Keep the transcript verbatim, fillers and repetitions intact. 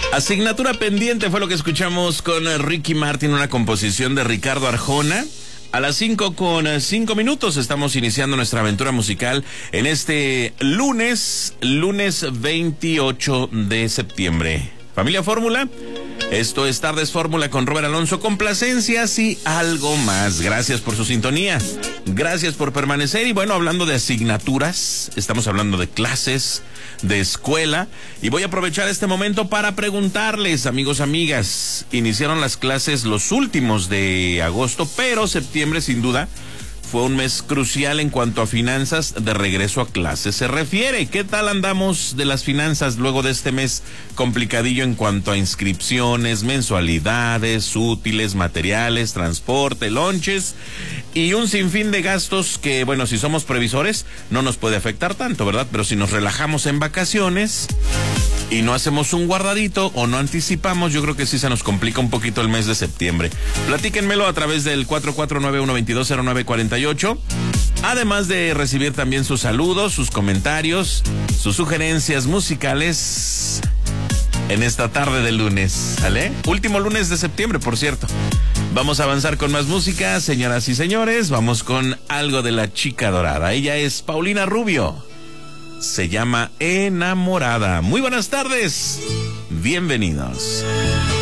Asignatura pendiente fue lo que escuchamos con Ricky Martin, una composición de Ricardo Arjona. A las cinco con cinco minutos estamos iniciando nuestra aventura musical en este lunes, lunes veintiocho de septiembre. Familia Fórmula, esto es Tardes Fórmula con Robert Alonso, complacencias y algo más. Gracias por su sintonía, gracias por permanecer. Y bueno, hablando de asignaturas, estamos hablando de clases, de escuela, y voy a aprovechar este momento para preguntarles, amigos, amigas, iniciaron las clases los últimos de agosto, pero septiembre sin duda fue un mes crucial en cuanto a finanzas de regreso a clases se refiere. ¿Qué tal andamos de las finanzas luego de este mes complicadillo en cuanto a inscripciones, mensualidades, útiles, materiales, transporte, lonches y un sinfín de gastos que, bueno, si somos previsores no nos puede afectar tanto, ¿verdad? Pero si nos relajamos en vacaciones y no hacemos un guardadito o no anticipamos, yo creo que sí se nos complica un poquito el mes de septiembre. Platíquenmelo a través del cuatro cuatro nueve, uno dos dos, cero nueve cuatro ocho. Además de recibir también sus saludos, sus comentarios, sus sugerencias musicales en esta tarde de lunes, ¿vale? Último lunes de septiembre, por cierto. Vamos a avanzar con más música, señoras y señores. Vamos con algo de la chica dorada. Ella es Paulina Rubio. Se llama Enamorada. Muy buenas tardes. Bienvenidos.